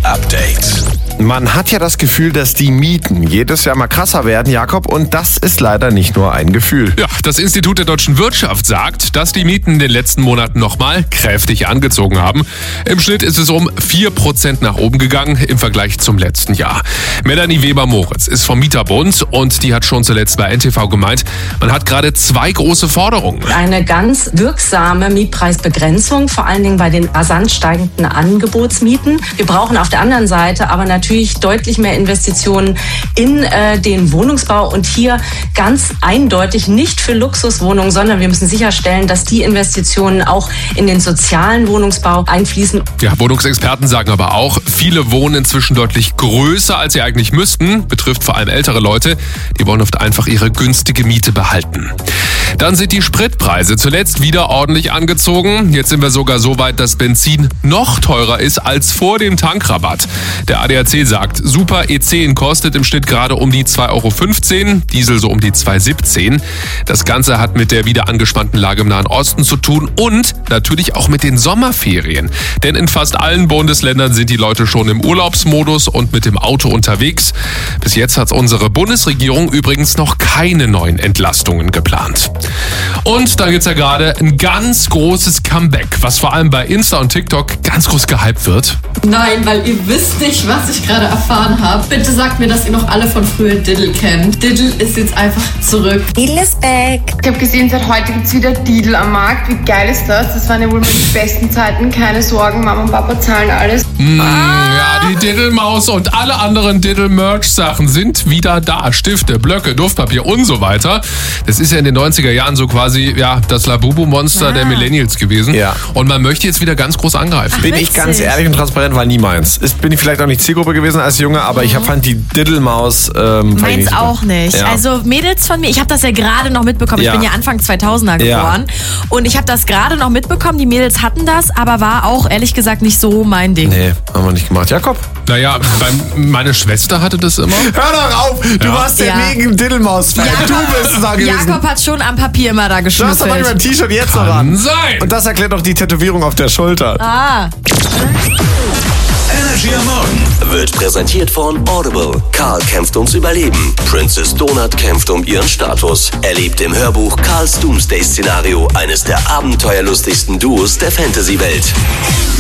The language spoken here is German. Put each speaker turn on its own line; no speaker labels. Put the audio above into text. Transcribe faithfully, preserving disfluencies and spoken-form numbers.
Update.
Man hat ja das Gefühl, dass die Mieten jedes Jahr mal krasser werden, Jakob, und das ist leider nicht nur ein Gefühl.
Ja, das Institut der deutschen Wirtschaft sagt, dass die Mieten in den letzten Monaten nochmal kräftig angezogen haben. Im Schnitt ist es um vier Prozent nach oben gegangen im Vergleich zum letzten Jahr. Melanie Weber-Moritz ist vom Mieterbund und die hat schon zuletzt bei N T V gemeint, man hat gerade zwei große Forderungen.
Eine ganz wirksame Mietpreisbegrenzung, vor allen Dingen bei den rasant steigenden Angebotsmieten. Wir brauchen auf der anderen Seite aber natürlich deutlich mehr Investitionen in äh, den Wohnungsbau und hier ganz eindeutig nicht für Luxuswohnungen, sondern wir müssen sicherstellen, dass die Investitionen auch in den sozialen Wohnungsbau einfließen.
Ja, Wohnungsexperten sagen aber auch, viele wohnen inzwischen deutlich größer, als sie eigentlich müssten. Betrifft vor allem ältere Leute, die wollen oft einfach ihre günstige Miete behalten. Dann sind die Spritpreise zuletzt wieder ordentlich angezogen. Jetzt sind wir sogar so weit, dass Benzin noch teurer ist als vor dem Tankrabatt. Der A D A C sagt, Super E zehn kostet im Schnitt gerade um die zwei Euro fünfzehn, Diesel so um die zwei Euro siebzehn. Das Ganze hat mit der wieder angespannten Lage im Nahen Osten zu tun und natürlich auch mit den Sommerferien. Denn in fast allen Bundesländern sind die Leute schon im Urlaubsmodus und mit dem Auto unterwegs. Bis jetzt hat unsere Bundesregierung übrigens noch keine neuen Entlastungen geplant. Und dann gibt's ja gerade ein ganz großes Comeback, was vor allem bei Insta und TikTok ganz groß gehypt wird.
Nein, weil ihr wisst nicht, was ich gerade erfahren habe. Bitte sagt mir, dass ihr noch alle von früher Diddle kennt. Diddle ist jetzt einfach zurück.
Diddle is back.
Ich habe gesehen, seit heute gibt es wieder Diddle am Markt. Wie geil ist das? Das waren ja wohl meine besten Zeiten. Keine Sorgen, Mama und Papa zahlen alles.
Mm, ah. Ja, die Diddle-Maus und alle anderen Diddle-Merch-Sachen sind wieder da. Stifte, Blöcke, Duftpapier und so weiter. Das ist ja in den neunziger Jahren so quasi ja das Labubu-Monster ah. der Millennials gewesen.
Ja.
Und man möchte jetzt wieder ganz groß angreifen.
Ach, bin ich ganz ehrlich und transparent, war nie meins. Ist, bin ich vielleicht auch nicht Zielgruppe gewesen als Junge, aber mhm. ich fand die Diddle-Maus ähm,
meins nicht auch nicht. Ja. Also Mädels von mir, ich habe das ja gerade noch mitbekommen. Ja. Ich bin ja Anfang zweitausender geboren. Ja. Und ich habe das gerade noch mitbekommen. Die Mädels hatten das, aber war auch ehrlich gesagt nicht so mein Ding.
Nee, haben wir nicht gemacht. Jakob?
Naja, beim, meine Schwester hatte das immer.
Hör doch auf! Du ja. warst der ja. mega Diddle-Maus-Fan. Du bist da gewesen.
Jakob hat schon am Papier immer da geschnüffelt.
Du hast doch manchmal ein T-Shirt jetzt noch
an.
Kann
sein.
Und das erklärt auch die Tätowierung auf der Schulter.
Ah.
Energy am Morgen wird präsentiert von Audible. Karl kämpft ums Überleben. Princess Donut kämpft um ihren Status. Erlebt im Hörbuch Karls Doomsday-Szenario eines der abenteuerlustigsten Duos der Fantasy-Welt.